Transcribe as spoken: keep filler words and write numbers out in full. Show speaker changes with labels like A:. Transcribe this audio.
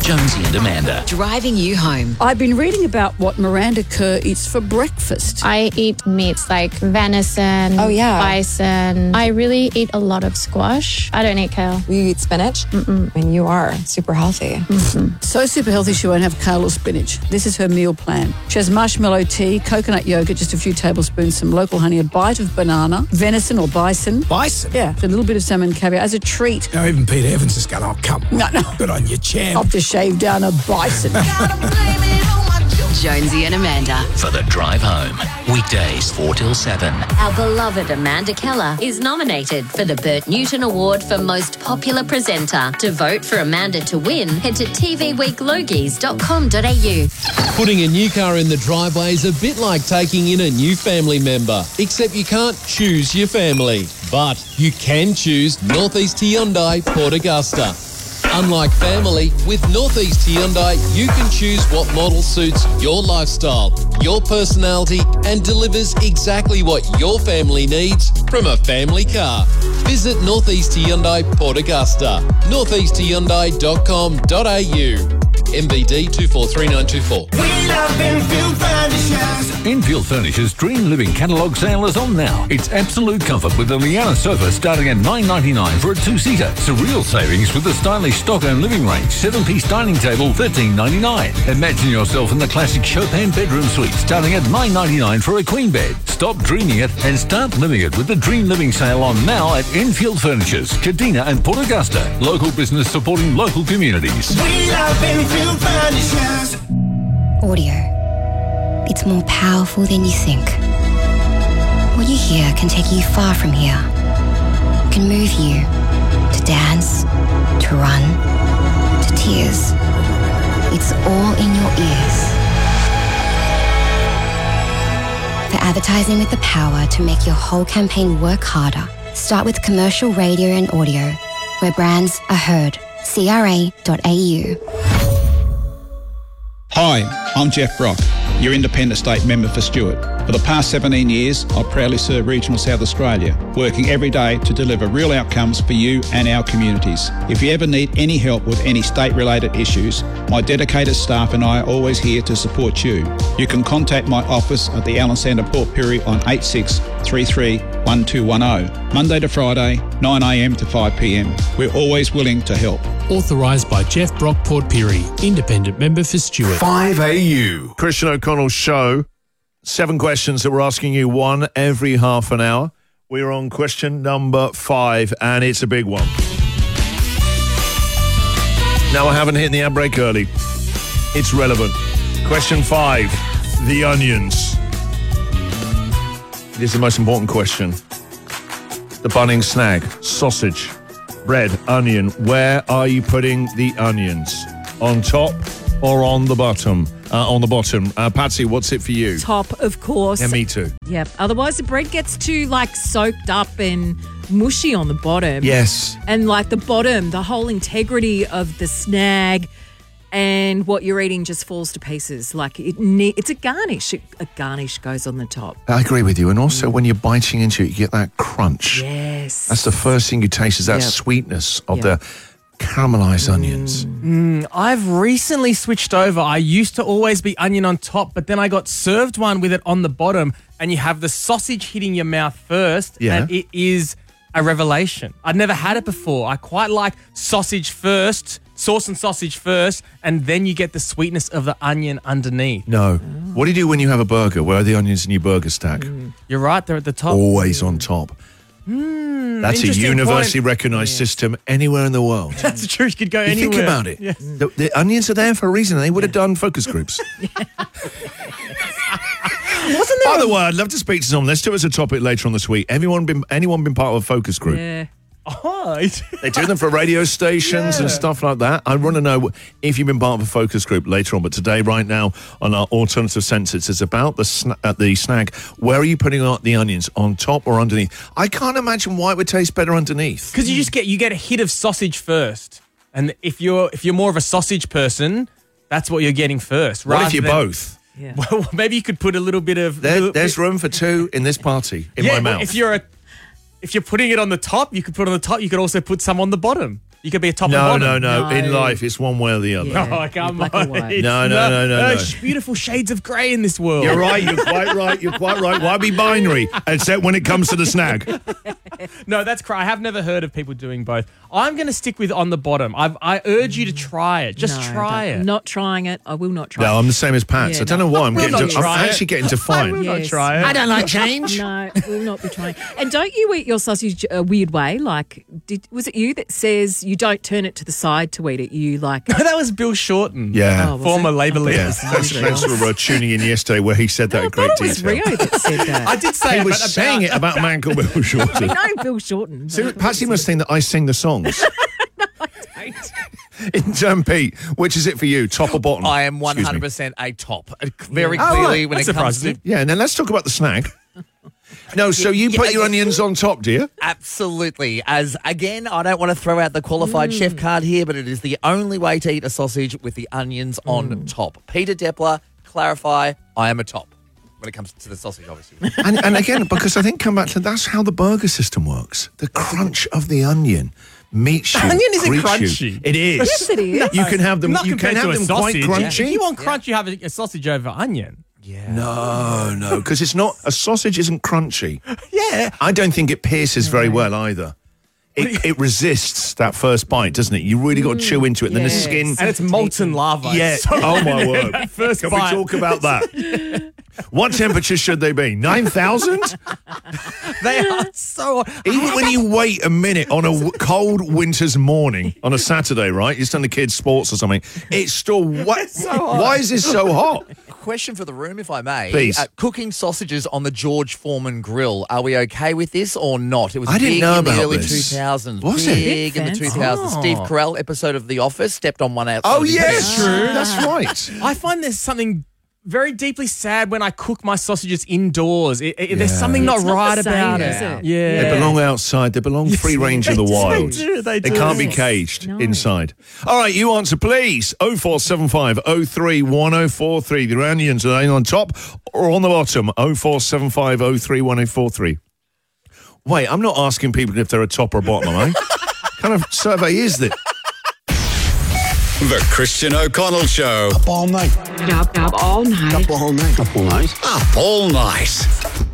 A: Jonesy and Amanda.
B: Driving you home.
C: I've been reading about what Miranda Kerr eats for breakfast.
D: I eat meats like venison,
E: oh, yeah.
D: bison. I really eat a lot of squash. I don't eat kale.
E: You eat spinach?
D: Mm-mm.
E: I mean, you are super healthy.
D: Mm-hmm.
C: So super healthy she won't have kale or spinach. This is her meal plan. She has marshmallow tea, coconut yogurt, just a few tablespoons, some local honey, a bite of banana, venison or bison.
F: Bison?
C: Yeah, a little bit of salmon caviar as a treat.
F: Now, even Pete Evans is going, oh, come on.
C: No, no.
F: Good on you, champ.
C: I'll have to shave down a bison.
B: Jonesy and Amanda.
A: For the drive home. Weekdays four till seven.
G: Our beloved Amanda Keller is nominated for the Bert Newton Award for Most Popular Presenter. To vote for Amanda to win, head to t v week logies dot com dot a u.
H: Putting a new car in the driveway is a bit like taking in a new family member, except you can't choose your family. But you can choose North East Hyundai Port Augusta. Unlike family, with North East Hyundai, you can choose what model suits your lifestyle, your personality, and delivers exactly what your family needs from a family car. Visit North East Hyundai Port Augusta, north east hyundai dot com dot a u. M B D two four three nine two four.
I: We love Enfield Furnishers. Enfield Furnishers' Dream Living catalogue sale is on now. It's absolute comfort with the Liana sofa starting at nine ninety-nine for a two-seater. Surreal savings with the stylish Stockholm living range. Seven-piece dining table, thirteen ninety-nine. Imagine yourself in the classic Chopin bedroom suite starting at nine ninety-nine for a queen bed. Stop dreaming it and start living it with the Dream Living sale on now at Enfield Furnishers, Kadina and Port Augusta. Local business supporting local communities.
J: We love Enfield Furnishers.
K: Audio. It's more powerful than you think. What you hear can take you far from here. It can move you to dance, to run, to tears. It's all in your ears. For advertising with the power to make your whole campaign work harder, start with commercial radio and audio, where brands are heard. C R A dot A U.
L: Hi, I'm Jeff Brock, your Independent State Member for Stewart. For the past seventeen years, I proudly serve Regional South Australia, working every day to deliver real outcomes for you and our communities. If you ever need any help with any state-related issues, my dedicated staff and I are always here to support you. You can contact my office at the Allen Centre Port Pirie on eight six three three one two one zero, Monday to Friday, nine a m to five p m. We're always willing to help.
M: Authorised by Jeff Brock Port Pirie, Independent Member for Stewart.
N: five A U. Christian O'Connell's show. Seven questions that we're asking you, one every half an hour. We're on question number five, and it's a big one. Now, I haven't hit the ad break early. It's relevant. Question five, the onions. This is the most important question. The Bunnings snag, sausage, bread, onion. Where are you putting the onions? On top or on the bottom? Uh, on the bottom. Uh, Patsy, what's it for you?
O: Top, of course.
N: Yeah, me too.
O: Yep. Otherwise, the bread gets too, like, soaked up and mushy on the bottom.
N: Yes.
O: And, like, the bottom, the whole integrity of the snag and what you're eating just falls to pieces. Like, it ne- it's a garnish. It, a garnish goes on the top.
N: I agree with you. And also, when you're biting into it, you get that crunch.
O: Yes.
N: That's the first thing you taste is that
O: Yep.
N: sweetness of
O: Yep.
N: the caramelized onions.
P: Mm, I've recently switched over. I used to always be onion on top, but then I got served one with it on the bottom, and you have the sausage hitting your mouth first,
N: Yeah.
P: and it is a revelation. I'd never had it before. I quite like sausage first, sauce and sausage first, and then you get the sweetness of the onion underneath.
N: No. What do you do when you have a burger? Where are the onions in your burger stack?
P: You're right, they're at the top.
N: Always on top.
P: Mm,
N: That's a
P: interesting
N: universally
P: point.
N: recognised system anywhere in the world.
P: That's true. You could go
N: You
P: anywhere.
N: think about it.
P: Yes.
N: The, the onions are there for a reason. They would have done focus groups.
O: Wasn't there?
N: By the way, I'd love to speak to someone. Let's do it as a topic later on this week. Everyone been anyone been part of a focus group?
O: Yeah.
P: Oh,
N: They do them for radio stations and
P: Yeah.
N: stuff like that. I want to know if you've been part of a focus group later on. But today, right now, on our alternative senses, it's about the sna- uh, the snag. Where are you putting out the onions? On top or underneath? I can't imagine why it would taste better underneath.
P: because you just get you get a hit of sausage first, and if you're if you're more of a sausage person, that's what you're getting first.
N: What if
P: rather
N: you're
P: than-
N: both?
O: Yeah.
P: Well, maybe you could put a little bit of.
N: There,
P: little
N: there's
P: bit-
N: room for two in this party, in
P: yeah,
N: my
P: well,
N: mouth.
P: If you're a, if you're putting it on the top, you could put it on the top. You could also put some on the bottom. You could be a top
N: No,
P: and
N: no,
P: bottom.
N: no, In life, it's one way or the other.
P: Oh, come
O: black
P: on.
O: or white.
P: It's
N: No, no,
P: not-
N: no, no, no.
P: There's beautiful shades of grey in this world.
N: You're right. You're quite right. You're quite right. Why be binary? Except when it comes to the snag.
P: No, that's cry. I have never heard of people doing both. I'm going to stick with on the bottom. I've, I urge you to try it. Just
O: No,
P: try
O: don't-
P: it.
O: Not trying it. I will not try
N: No,
O: it.
N: I'm the same as Pat.
O: Yeah,
N: I don't
O: no.
N: know why I'm
P: We'll
N: getting.
P: not
N: To, I'm
P: try it.
N: actually getting
P: I
N: defiant.
P: will not
O: Yes.
P: try it.
F: I don't like change.
O: No, we'll not be trying. And don't you eat your sausage a weird way? Like, did was it you that says you don't turn it to the side to eat it? You like
P: that was Bill Shorten.
N: Yeah.
O: Oh, was
P: Former
O: it?
P: Labour
O: Oh,
P: leader.
N: Yeah, thanks, thanks for uh, tuning in yesterday where he said that in
O: I
N: great
O: thought it was
N: detail.
O: Rio that said that.
P: I did say
N: He
P: it,
N: was
P: but
N: saying it about a man called Bill Shorten.
O: I know Bill Shorten.
N: So, Patsy must think that I sing the songs. In turn, Pete, which is it for you, top or bottom?
B: I am
N: Excuse me.
B: one hundred percent a top. Uh, Very
N: Oh,
B: clearly
N: right.
B: when
P: That
B: it comes
P: surprises
B: to...
N: Yeah, and then let's talk about the snag. No, so you
B: Yeah,
N: put
B: yeah,
N: your
B: yeah.
N: onions on top, do you?
B: Absolutely. As, again, I don't want to throw out the qualified
O: Mm.
B: chef card here, but it is the only way to eat a sausage with the onions on top. Peter Depler, clarify, I am a top when it comes to the sausage, obviously.
N: And, and again, because I think come back to that's how the burger system works. The crunch of the onion meets you.
P: Onion isn't
N: greets
P: crunchy.
N: You. It is.
O: Yes, it is.
N: You can have them.
P: Not
N: You can
P: compared
N: have
P: to a
N: them quite
P: sausage.
N: crunchy.
P: If you want crunch, you have a, a sausage over onion.
B: Yeah.
N: No, no, because it's not. A sausage isn't crunchy.
P: Yeah.
N: I don't think it pierces very well either. It, it resists that first bite, doesn't it? You really got to chew into it. And then the
O: yes.
N: skin.
P: And it's molten lava.
N: Yeah.
P: So-
N: Oh my word.
P: That first
N: Can
P: bite.
N: we talk about that? What temperature should they be? Nine thousand?
P: They are so.
N: Even when you wait a minute on a w- cold winter's morning on a Saturday, right? You're done the kids' sports or something. It's still what? Why is this so hot?
B: Question for the room, if I may.
N: Please.
B: Uh, cooking sausages on the George Foreman grill. Are we okay with this or not? It was
N: I didn't
B: big
N: know
B: in the
N: about
B: early
N: this.
B: two thousands.
N: Was it?
B: Big in the
O: Fancy.
B: two thousands.
P: Oh.
B: Steve Carell episode of The Office stepped on one outside.
N: Oh
B: of his
N: yes,
B: bed.
N: that's right.
P: I find there's something very deeply sad when I cook my sausages indoors. It, it, There's
N: Yeah.
P: something not
O: It's not
P: right
O: the same,
P: about
O: is
P: it.
O: it?
P: Yeah.
N: They belong outside. They belong free range in the
P: they do,
N: wild.
P: they do, they
N: They
P: do.
N: can't be
O: Yes.
N: caged
O: No.
N: inside. All right, you answer, please. oh four seven five oh three one oh four three. The onions are they on top or on the bottom? oh four seven five oh three one oh four three. Wait, I'm not asking people if they're a top or a bottom, am I? What kind of survey is this?
Q: The Christian O'Connell Show.
F: Up all night.
R: Up, up all night.
F: Up all night. Up all night.
Q: Up all night.